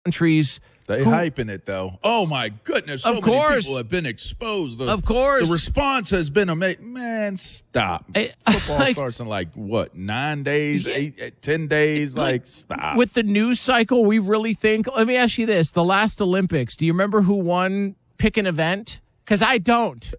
countries. They hyping it, though. Oh, my goodness. So many people have been exposed. Of course. The response has been amazing. Man, stop. Football starts in, 9 days, 10 days? Stop. With the news cycle, we really think – let me ask you this. The last Olympics, do you remember who won Pick an Event? Because I don't.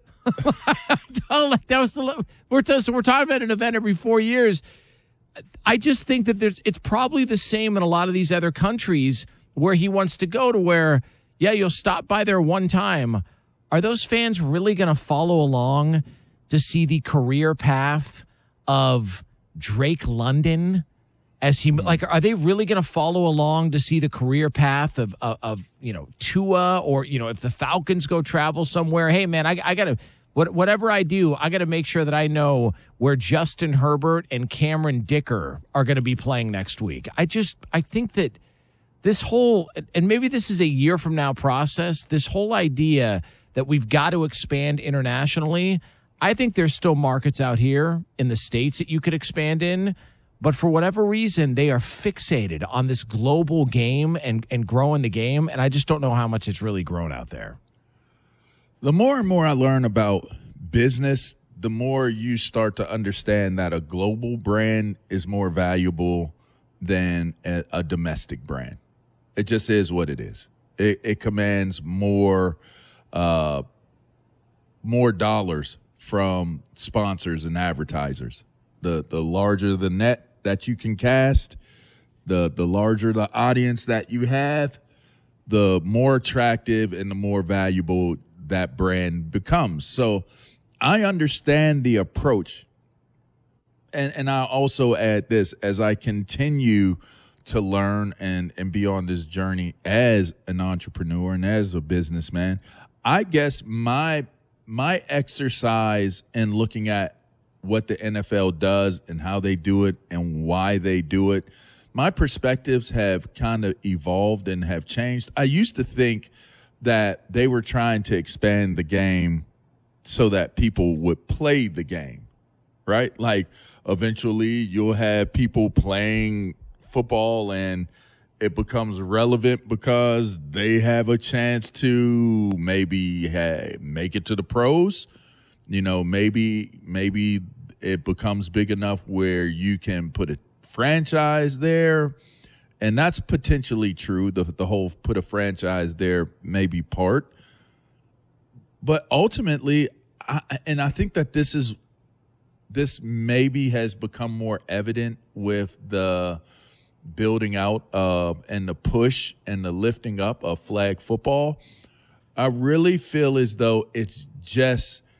We're talking about an event every 4 years. I just think that it's probably the same in a lot of these other countries where he wants to go to where, you'll stop by there one time. Are those fans really going to follow along to see the career path of Drake London? Are they really going to follow along to see the career path of Tua, or, if the Falcons go travel somewhere? Hey, man, I got to, whatever I do, I got to make sure that I know where Justin Herbert and Cameron Dicker are going to be playing next week. I think that this whole, and maybe this is a year from now process, this whole idea that we've got to expand internationally, I think there's still markets out here in the States that you could expand in. But for whatever reason, they are fixated on this global game and growing the game. And I just don't know how much it's really grown out there. The more and more I learn about business, the more you start to understand that a global brand is more valuable than a domestic brand. It just is what it is. It commands more dollars from sponsors and advertisers. The larger the net that you can cast, the larger the audience that you have, the more attractive and the more valuable that brand becomes. So I understand the approach. And I also add this, as I continue to learn and be on this journey as an entrepreneur and as a businessman, I guess my exercise in looking at what the NFL does and how they do it and why they do it, my perspectives have kind of evolved and have changed. I used to think that they were trying to expand the game so that people would play the game, right? Like eventually you'll have people playing football and it becomes relevant because they have a chance to maybe make it to the pros. Maybe it becomes big enough where you can put a franchise there. And that's potentially true. The whole put a franchise there may be part. But ultimately, I think that this maybe has become more evident with the building out of and the push and the lifting up of flag football. I really feel as though it's just